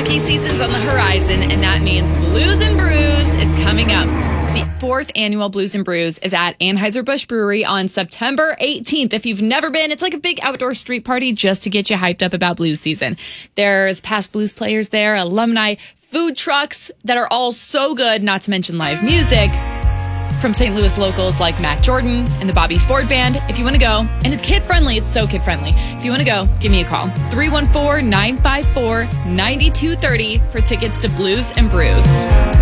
hockey season's on the horizon, and that means Blues and Brews is coming up. The 4th annual Blues and Brews is at Anheuser-Busch Brewery on September 18th. If you've never been, it's like a big outdoor street party just to get you hyped up about blues season. There's past blues players there, alumni, food trucks that are all so good, not to mention live music from St. Louis locals like Matt Jordan and the Bobby Ford Band. If you want to go, and it's kid-friendly, it's so kid-friendly. If you want to go, give me a call. 314-954-9230 for tickets to Blues and Brews.